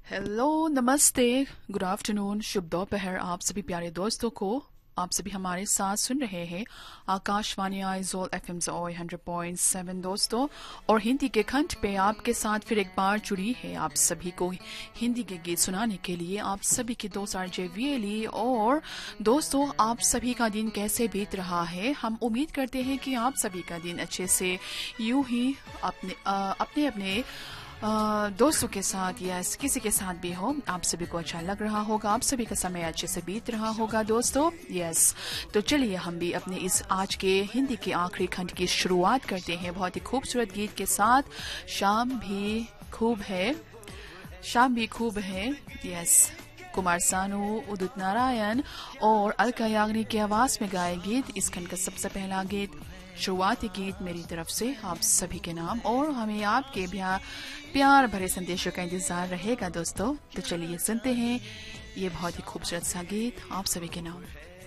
Hello, नमस्ते, good afternoon, शुभ दोपहर आप सभी प्यारे दोस्तों को। आप सभी हमारे साथ सुन रहे हैं आकाशवाणी आइजोल एफएम 100.7 दोस्तों, और हिंदी के खंड पे आपके साथ फिर एक बार जुड़ी है आप सभी को हिंदी के गीत सुनाने के लिए आप सभी के दोस्त आरजे वीएली। और दोस्तों, आप सभी का दिन कैसे बीत रहा है? हम उम्मीद करते हैं कि आप सभी का दिन अच्छे से यूं ही अपने अपने दोस्तों के साथ या किसी के साथ भी हो, आप सभी को अच्छा लग रहा होगा, आप सभी का समय अच्छे से बीत रहा होगा दोस्तों। यस, तो चलिए हम भी अपने इस आज के हिंदी के आखिरी खंड की शुरुआत करते हैं बहुत ही खूबसूरत गीत के साथ। शाम भी खूब है, शाम भी खूब है। यस, कुमार सानू, उदित नारायण और अलका याग्निक की आवाज में गाए गीत। इस खंड का सबसे पहला गीत, शुरुआती गीत मेरी तरफ से आप सभी के नाम, और हमें आपके प्यार भरे संदेशों का इंतजार रहेगा दोस्तों। तो चलिए सुनते हैं ये बहुत ही खूबसूरत सा गीत आप सभी के नाम।